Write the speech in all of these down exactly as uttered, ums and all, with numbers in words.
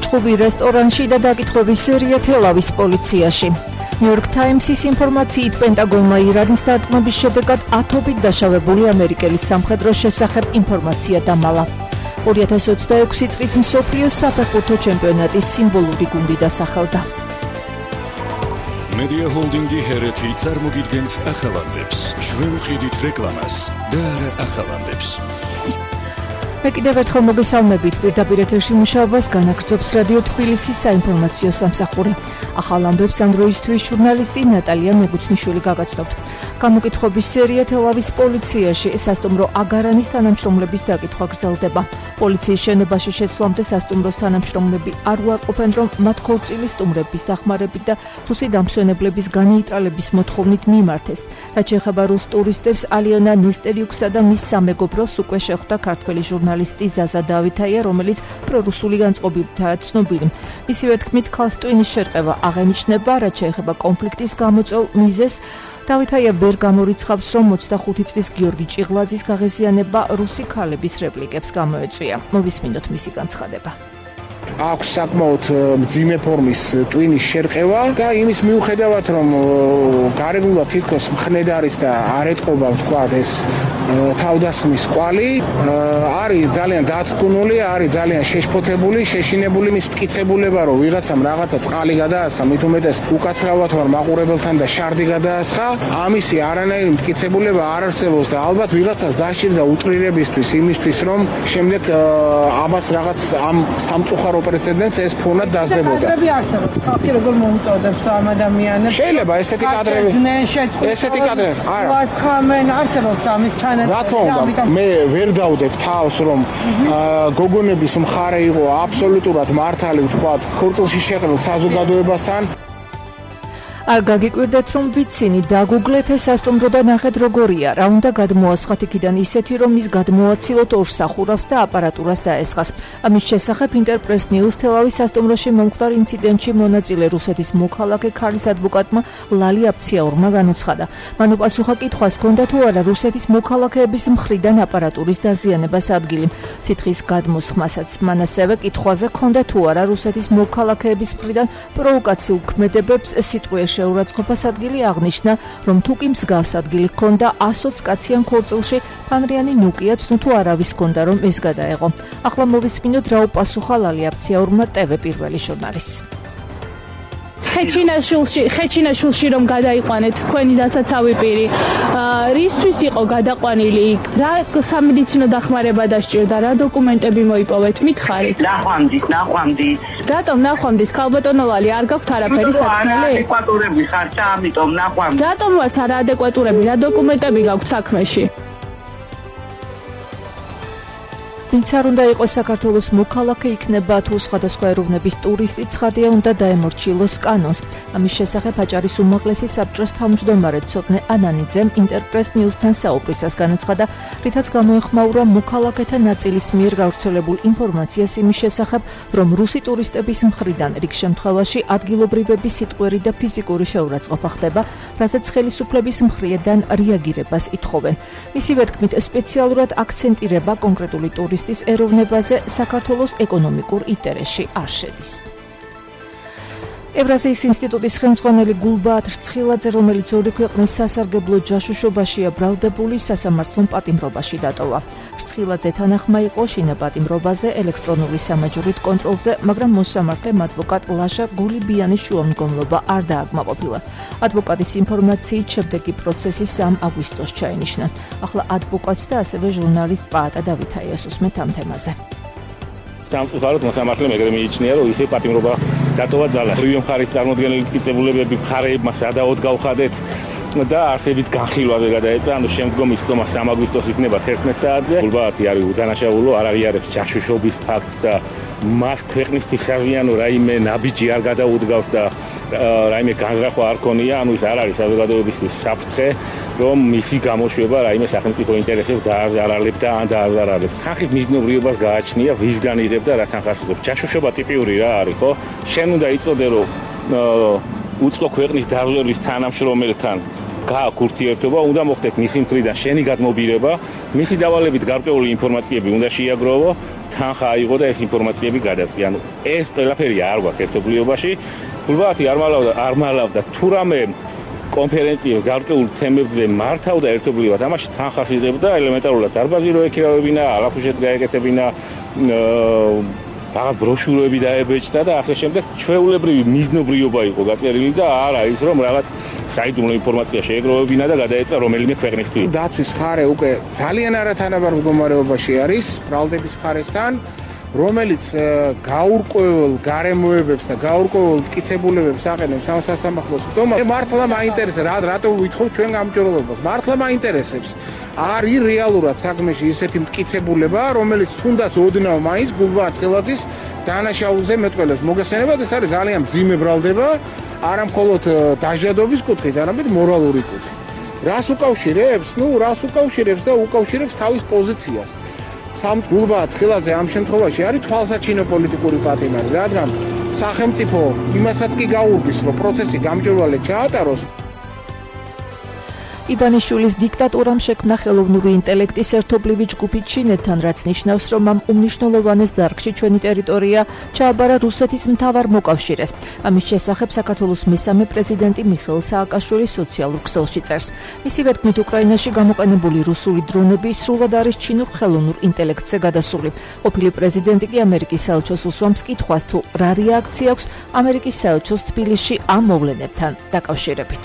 შხუბი რესტორანში და დაკითხვების სერია თელავის პოლიციაში. New York Times-ის ინფორმაციით პენტაგონმა ირანის დარტყმების შედეგად ათობით დაშავებული ამერიკელის სამხედროს შესახებ ინფორმაცია დამალა. ორი ათას ოცდაექვსი წლის მსოფლიოს საფეხბურთო ჩემპიონატის სიმბოლური გუნდი დასახელდა. Media Holding-ი ჰერეთი წარმოგიდგენთ ახალამდებს. ჩვენ ვყიდით რეკლამას და არა ახალამდებს. მე კიდევ ერთხელ მოგესალმებით პირდაპირ ეთერში მუშაობას განაგრძობს რადიო თბილისის საინფორმაციო სამსახური. ახალ ამბებს ანდროისთვის ჟურნალისტი ნატალია მეგუცნიშვილი გაგაცნობთ. გამოკითხვების სერია თელავის პოლიციაში სასტუმრო აგარანის თანამშრომლების დაკითხვა გრძელდება. პოლიციის შენობაში შეცვლამდე სასტუმროს თანამშრომლები არ უარყოფენ, რომ მათ ქორწილი სტუმრების დახმარებით და რუსი დამსვენებლების განეიტრალების მოთხოვნით მიმართეს. რაც შეეხება რუს ტურისტებს, ალიონა ნესტერიუქსა და მის სამეგობროს უკვე შეხვდა ქართველი ჟურნალისტი ზაზა დავითაია, რომელიც პრორუსული განწყობითაა ცნობილი. მისივე თქმით, ქალს ტვინის შერყევა აღენიშნება, რაც შეეხება კონფლიქტის გამოწვეულ მიზეზს. დავითაია ვერ გამორიცხავს, რომ ოცდახუთი წლის გიორგი ჭიღლაძის გაღიზიანება რუსი ქალების რეპლიკებს გამოეწვია. მოვისმინოთ მისი განცხადება. აქვს საკმაოდ მძიმე ფორმის ტვინის შერყევა და იმის მიუხედავად, რომ გარეგულად თითქოს მხნედ არის და არ ეტყობა ვთქვათ ეს თავდასხმის კვალი, არის ძალიან დათქმული, არის ძალიან შეშფოთებული, შეშინებული მის მტკიცებულება, რომ ვიღაცამ რაღაცა წყალი გადაასხა, მით უმეტეს უკაცრავად ვარ მაყურებელთან და შარდი გადაასხა, ამისი არანაირი მტკიცებულება არ არსებობს და ალბათ ვიღაცას დასჭირდა უტრირებისთვის, იმისთვის, რომ შემდეგ ამას რაღაც ამ სამწუხარო პრეცედენტს ეს ფონად დაძლებოდა. კადრები არსებობს, ხალხი როგორ მოუწოდებს ამ ადამიანებს? შეიძლება ესეთი კადრები. ესეთი კადრები. არა. ვასხამენ, არსებობს ამის ჩანაწერი. რა თქმა უნდა, მე ვერ დავდებ თავს, რომ გოგონების მხარე იყო აბსოლუტურად მართალი, ვთქვათ, ქორწილში შეყრილ საზოგადოებასთან. არ გაგიკვირდეთ, რომ ვიცინი, დაგუგლეთ ეს სასტუმრო და ნახეთ როგორია, რა უნდა გადმოასხათ იქიდან ისეთი, რომ ის გადმოაცილოთ ორ სახურავს და აპარატურას დაესხას. ამის შესახებ ინტერპრეს ნიუს თელავის სასტუმროში მომხდარ ინციდენტში მონაწილე რუსეთის მოქალაქე ქალის ადვოკატმა ლალი აფციაურმა განუცხადა. მან უპასუხა კითხვას, ჰქონდა თუ არა რუსეთის მოქალაქეების მხრიდან აპარატურის დაზიანებას ადგილი. სითხის გადმოსხმასაც მან ასევე კითხვაზე ჰქონდა თუ არა რუსეთის მოქალაქეების მხრიდან პროვოკაციულ ქმედებებს სიტყვაში შეურაცხყოფას ადგილი აღნიშნა, რომ თუ კი მსგავს ადგილი ჰქონდა ასოც კაციან ქორწილში, ფანრიანი ნუკიაც ნუ თუ არავის ჰქონდა, რომ ეს გადაეღო. ახლა მოვისმინოთ, რა უპასუხა ლალი აფციაურმა ტევ პირველი ჟურნალისტს. ხეჩინაშვილში, ხეჩინაშვილში რომ გადაიყვანეთ თქვენი დასაცავი პირი, რისთვის იყო გადაყვანილი? რა სამედიცინო დახმარება დასჭირდა, რა დოკუმენტები მოიპოვეთ? მითხარით. ნახვამდის, ნახვამდის. რატომ ნახვამდის? ქალბატონო ლალი, არ გაქვთ არაფერი სათქმელი? ადეკვატურები ხართ, ამიტომ ნახვამდის. რატომ ვართ არაადეკვატურები? რა დოკუმენტები გაქვთ საქმეში? ვინც არ უნდა იყოს საქართველოს მოქალაქე იქნება თუ სხვადასხვა ეროვნების ტურისტი, ცხადია უნდა დაემორჩილოს კანონს. ამის შესახებ აჭარის უმაღლესი საბჭოს თავმჯდომარე ცოტნე ანანიძემ ინტერპრეს ნიუსთან საუბრისას განაცხადა, რითაც გამოეხმაურა მოქალაქეთა ნაწილის მიერ გავრცელებულ ინფორმაციას იმის შესახებ, რომ რუსი ტურისტების მხრიდან რიგ შემთხვევაში ადგილობრივების სიტყვერი და ფიზიკური შეურაცხყოფა ხდება, რასაც ხელისუფლების მხრიდან რეაგირებას ითხოვენ. მისივე თქმით, სპეციალურად აქცენტირება კონკრეტული ტურისტის ტურისტის ეროვნებაზე საქართველოს ეკონომიკურ ინტერესში არ შედის. ევრაზიის ინსტიტუტის ხელმძღვანელი გულბაათ რცხილაძე, რომელიც ორი ქვეყნის სასარგებლო ჯაშუშობაშია ბრალდებული, სასამართლომ პატიმრობაში დატოვა. რცხილაძე თანახმა იყო შინაპატიმრობაზე ელექტრონული სამაჯურით კონტროლზე, მაგრამ მოსამართლემ ადვოკატ ლაშა გოლიბიანის შუამდგომლობა არ დააკმაყოფილა. ადვოკატის ინფორმაციით შემდეგი პროცესი სამ აგვისტოს ჩაინიშნა. ახლა ადვოკატს და ასევე ჟურნალისტ პაატა დავითაიას უსმენთ ამ თემაზე. სამწუხაროდ მოსამართლემ ეგრე მიიჩნია, რომ ისე პატიმრობა დატოვა ძალა. ორივე მხარის წარმოდგენილი მტკიცებულებები მხარეებმა სადაოდ გავხადეთ და არსებით განხილვაზე გადაეცა, ანუ შემდგომი სხდომა სამ აგვისტოს იქნება თერთმეტ საათზე. გულბაათი არის უდანაშაულო, არ აღიარებს ჯაშუშობის ფაქტს და მას ქვეყნისთვის საზიანო რაიმე ნაბიჯი არ გადაუდგავს და რაიმე განზრახვა არ ქონია, ანუ ის არ არის საზოგადოებისთვის საფრთხე, რომ მისი გამოშვება რაიმე სახელმწიფო ინტერესებს დააზარალებდა ან დააზარალებს. ხალხის მიზნობრიობას გააჩნია, ვისგან იღებდა, რათან ხასიათობს. ჯაშუშობა ტიპიური რა არის, ხო? შენ უნდა იწოდე, რომ უწყო ქვეყნის დაზვერვის თანამშრომელთან გააქვს ურთიერთობა, უნდა მოხდეს მისი მხრიდან შენი გადმობირება, მისი დავალებით გარკვეული ინფორმაციები უნდა შეიაგროვო, თანხა აიღო და ეს ინფორმაციები გადაწია. ანუ ეს ყველაფერი არ გვაქვს ერთობლიობაში. გულბათი არ მალავდა, არ მალავდა თუ რამე კონფერენციებს გარკვეულ თემებზე მართავდა ერთობლივად, ამაში თანხას იღებდა ელემენტარულად დარბაზი რო ეკირავებინა, ალაფუშეთ გაეკეთებინა, რაღაც ბროშურები დაებეჭდა და ასე შემდეგ ჩვეულებრივი მიზნობრიობა იყო გაწერილი და არა ის რომ რაღაც საიდუმლო ინფორმაცია შეეგროვებინა და გადაეცა რომელიმე ქვეყნისთვის. დაცვის ხარე უკვე ძალიან არათანაბარ მდგომარეობაში არის ბრალდების ხარესთან, რომელიც გაურკვეველ გარემოებებს და გაურკვეველ მტკიცებულებებს აყენებს ამ სასამართლოს უდომა. მართლა მაინტერესებს რა რატო ვითხოვ ჩვენ გამჭირვალობას. მართლა მაინტერესებს. არის რეალურად საქმეში ისეთი მტკიცებულება, რომელიც თუნდაც ოდნავ მაინც გულბაათ ხელაძის დანაშაულზე მეტყველებს. მოგესალმებით, ეს არის ძალიან მძიმე ბრალდება, არა მხოლოდ დაჟადობის კუთხით, არამედ მორალური კუთხით. რას უკავშირებს? ნუ რას უკავშირებს და უკავშირებს თავის პოზიციას. სამ გულბაათ ხელაძე ამ შემთხვევაში არის თვალსაჩინო პოლიტიკური პატიმარი, რადგან სახელმწიფო იმასაც კი გაურბის, რომ პროცესი გამჭვირვალედ ჩაატაროს. იბანიშვილის დიქტატურამ შექმნა ხელოვნური ინტელექტის ერთობლივი ჯგუფი ჩინეთთან, რაც ნიშნავს, რომ ამ უმნიშვნელოვანეს დარგში ჩვენი ტერიტორია ჩააბარა რუსეთის მთავარ მოკავშირეს. ამის შესახებ საქართველოს მესამე პრეზიდენტი მიხეილ სააკაშვილი სოციალურ ქსელში წერს. მისივე თქმით, უკრაინაში გამოყენებული რუსული დრონები სრულად არის ჩინურ ხელოვნურ ინტელექტზე გადასული. ყოფილი პრეზიდენტი კი ამერიკის საელჩოს უსვამს კითხვას, თუ რა რეაქცია აქვს ამერიკის საელჩოს თბილისში ამ მოვლენებთან დაკავშირებით.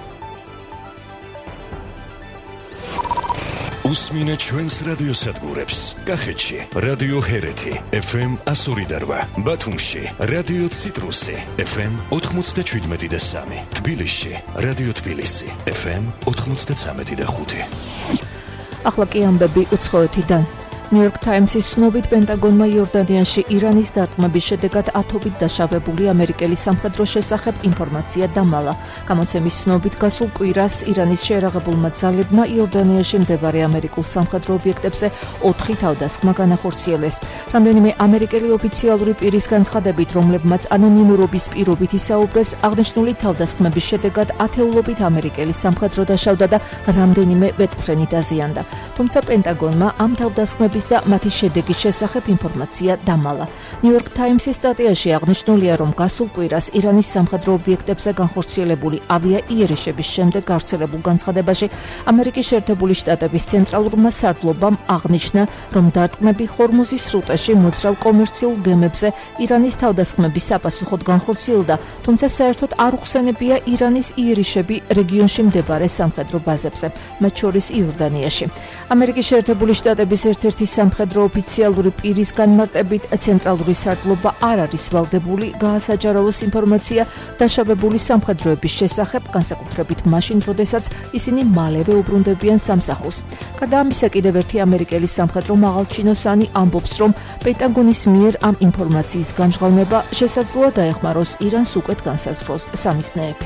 უსმინე ჩვენს რადიოსადგურებს. კახეთში რადიო ჰერეთი ეფ ემ one oh eight, ბათუმში რადიო ციტრუსი ეფ ემ ninety-seven და three, თბილისში რადიო თბილისი ეფ ემ ninety-three და five. ახლა კი ამბები უცხოეთიდან. New York Times-ის ცნობით პენტაგონმა იორდანიაში ირანის დარტყმების შედეგად ათობით დაშავებული ამერიკელი სამხედრო შესახებ ინფორმაცია დამალა. გამოცემის ცნობით გასულ კვირას ირანის შეერაღებულმა ძალებმა იორდანიაში მდებარე ამერიკულ სამხედრო ობიექტებზე ოთხი თავდასხმა განახორციელეს. რამდენიმე ამერიკელი ოფიციალური პირის განცხადებით, რომლებმაც ანონიმურობის პირობით ისაუბრეს, აღნიშნული თავდასხმების შედეგად ათეულობით ამერიკელი სამხედრო დაშავდა და რამდენიმე ვეტფრენი დაზიანდა. თუმცა პენტაგონმა ამ თავდასხმების და მათი შედეგის შესახებ ინფორმაცია დამალა. New York Times-ის სტატიაში აღნიშნულია, რომ გასულ კვირას ირანის სამხედრო ობიექტებზე განხორციელებული ავიაიერიშების შემდეგ გავრცელებულ განცხადებაში ამერიკის შეერთებული შტატების ცენტრალურმა სარდლობამ აღნიშნა, რომ დარტყმები ჰორმუზის სრუტეში მოძრავ კომერციულ გემებზე ირანის თავდასხმების საპასუხოდ განხორციელდა, თუმცა საერთოდ არ უხსენებია ირანის იერიშები რეგიონში მდებარე სამხედრო ბაზებზე, მათ შორის იორდანიაში. ამერიკის შეერთებული შტატების ერთ-ერთი სამხედრო ოფიციალური პირის განმარტებით ცენტრალური სარდლობა არ არის ვალდებული გაასაჯაროოს ინფორმაცია დაშავებული სამხედროების შესახებ, განსაკუთრებით მაშინ, როდესაც ისინი მალევე უბრუნდებიან სამსახურს. გარდა ამისა, კიდევ ერთი ამერიკელი სამხედრო მაღალჩინოსანი ამბობს, რომ პენტაგონის მიერ ამ ინფორმაციის გამჟღავნება შესაძლოა დაეხმაროს ირანს უკეთ განსაზღვროს სამიზნეები.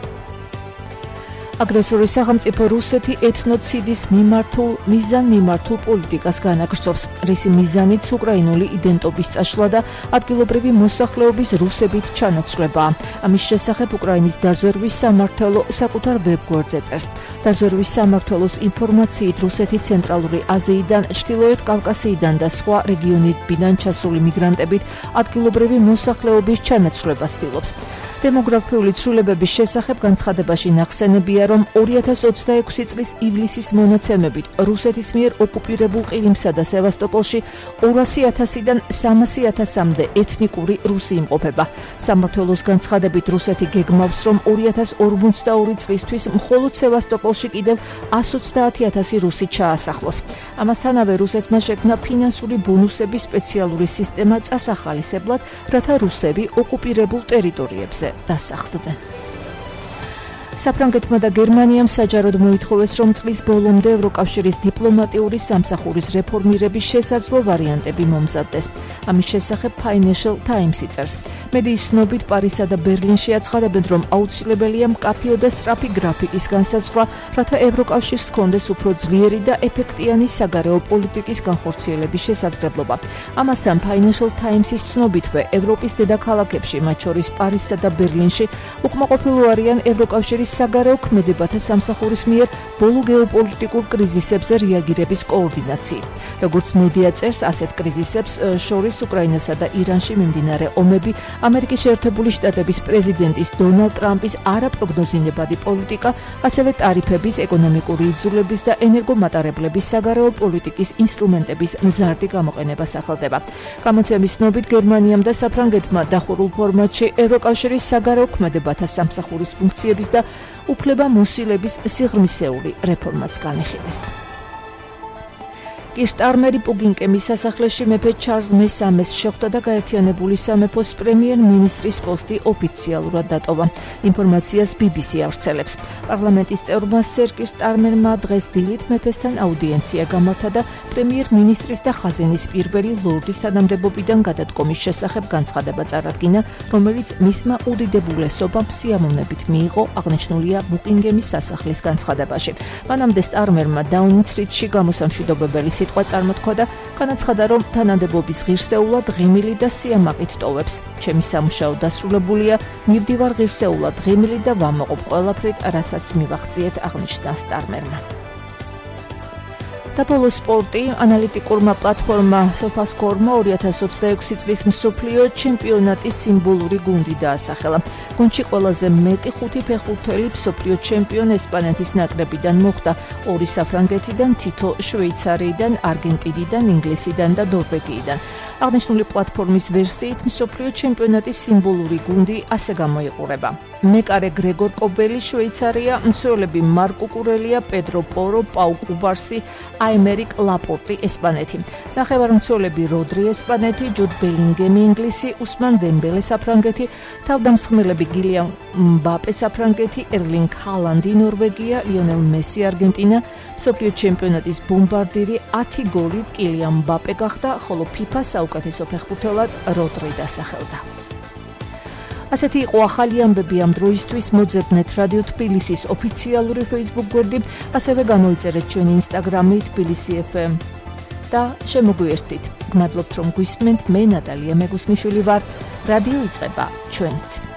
აგრესორი სახელმწიფო რუსეთი ეთნოციდის მიმართულ მიზან მიმართულ პოლიტიკას განაგრძობს, რისი მიზანიც უკრაინული იდენტობის წაშლა და ადგილობრივი მოსახლეობის რუსებით ჩანაცვლებაა. ამის შესახებ უკრაინის დაზვერვის სამმართველო საკუთარ ვებგვერდზე წერს. დაზვერვის სამმართველოს ინფორმაციით, რუსეთი ცენტრალური აზიიდან, ჩრდილოეთ კავკასიიდან და სხვა რეგიონებიდან ჩასული მიგრანტებით ადგილობრივი მოსახლეობის ჩანაცვლებას ცდილობს. დემოგრაფიული ცვლილებების შესახებ განცხადებაში ნახსენებია, რომ ორი ათას ოცდაექვსი წლის ივლისის მონაცემებით რუსეთის მიერ ოკუპირებულ ყირიმსა და სევასტოპოლში ორასი ათასიდან სამასი ათასამდე ეთნიკური რუსი იმყოფება. სამმართველოს განცხადებით რუსეთი გეგმავს, რომ ორი ათას ორმოცდაორი წლისთვის მხოლოდ სევასტოპოლში კიდევ εκατს ოცდაათი ათასი რუსი ჩაასახლოს. ამასთანავე რუსეთმა შექმნა ფინანსური ბონუსების სპეციალური სისტემა წასახალისებლად, რათა რუსები ოკუპირებულ ტერიტორიებზე დასახლდნენ. საფრანგეთმა და გერმანიამ საჯაროდ მოითხოვეს, რომ წლის ბოლომდე ევროკავშირის დიპლომატიური სამსახურის რეფორმირების შესაძლო ვარიანტები მომზადდეს. ამის შესახებ Financial Times-ი წერს. მედიის ცნობით პარიზსა და ბერლინში აცხადებენ, რომ აუცილებელია მკაფიო და სწრაფი გრაფიკის განსაზღვრა, რათა ევროკავშირს ჰქონდეს უფრო ძლიერი და ეფექტიანი საგარეო პოლიტიკის განხორციელების შესაძლებლობა. ამასთან Financial Times-ის ცნობითვე ევროპის დედაქალაქებში, მათ შორის პარიზსა და ბერლინში, უკმაყოფილო არიან ევროკავშირის საგარეო ქმედებათა სამსახურის მიერ ბოლო გეოპოლიტიკურ კრიზისებზე რეაგირების კოორდინაციით. როგორც მედია წერს, ასეთ კრიზისებს შორის უკრაინასა და ირანში მიმდინარე ომები, ამერიკის შეერთებული შტატების პრეზიდენტის დონალდ ტრამპის არაპროგნოზირებადი პოლიტიკა, ასევე ტარიფების, ეკონომიკური იძულების და ენერგომატარებლების საგარეო პოლიტიკის ინსტრუმენტების მზარდი გამოყენება სახელდება. გამოცემის ცნობით, გერმანიამ და საფრანგეთმა დახურულ ფორმატში ევროკავშირის საგარეო ქმედებათა სამსახურის ფუნქციების და უფლებამოსილების სიღრმისეული რეფორმაც განიხილეს. კირსტარმერი პუგინკემის სასახლეში მეფე ჩარლზ მესამეს შეხვდა და გაერთიანებული სამეფოს პრემიერ-მინისტრის პოსტი ოფიციალურად დატოვა. ინფორმაციას ბი ბი სი ავრცელებს. პარლამენტის წევრმა სერ კირსტარმერმა დღეს დილით მეფესთან აუდიენცია გამართა და პრემიერ-მინისტრის და ხაზინის პირველი ლორდის თანამდებობიდან გადადგომის შესახებ განცხადება წარადგინა, რომელიც მისმა უდიდებულესობამ სიამოვნებით მიიღო, აღნიშნულია ბუკინგემის სასახლის განცხადებაში. მანამდე სტარმერმა დაუნინგ-სტრიტში გამოსამშვიდობებელი სიტყვა წარმოთქვა და განაცხადა, რომ თანამდებობის ღირსეულად ღიმილი და სიამაყით ტოვებს. ჩემი სამუშაო დასრულებულია, მივდივარ ღირსეულად ღიმილი და ვამაყობ ყველაფრით, რასაც მივახციეთ, აღნიშნა სტარმერმა. და ბოლო სპორტი, ანალიტიკურმა პლატფორმა SofaScore-მა ორი ათას ოცდაექვსი წლის მსოფლიო ჩემპიონატის სიმბოლური გუნდი დაასახელა. გუნდში ყველაზე მეტი ხუთი ფეხბურთელი მსოფლიო ჩემპიონ ესპანეთის ნაკრებიდან მოხვდა, ორი საფრანგეთიდან, თითო შვეიცარიიდან, არგენტინიდან, ინგლისიდან და ნორვეგიიდან. აღნიშნული პლატფორმის ვერსიით მსოფლიო ჩემპიონატის სიმბოლური გუნდი ასე გამოიყურება. მეკარე გრეგორ კობელი შვეიცარია, მცველები მარკო კურელია, პედრო პორო, პაუ კუბარსი, აიმერიკ ლაპორტი ესპანეთი. ნახევარმცველები როდრი ესპანეთი, ჯუდ ბელინგემი ინგლისი, უსმან დემბელე საფრანგეთი, თავდამსხმელები გილიამ მბაპე საფრანგეთი, ერლინგ ჰალანდი ნორვეგია, ლიონელ მესი არგენტინა, მსოფლიო ჩემპიონატის ბომბარდირი ათი გოლით კილიამ მბაპე გახდა, ხოლო ფიფა საუკეთესო ფეხბურთელად როდრი დასახელდა. ასეთი იყო ახალი ამბები ამ დროისთვის. მოძებნეთ რადიო თბილისის ოფიციალური Facebook გვერდი, ასევე გამოიწერეთ ჩვენი Instagram-ი თბილისი ეფ ემ და შემოგვიერთდით. გმადლობთ რომ გვისმენთ. მე ნატალია მეგუსნიშვილი ვარ. რადიო იწყება ჩვენით.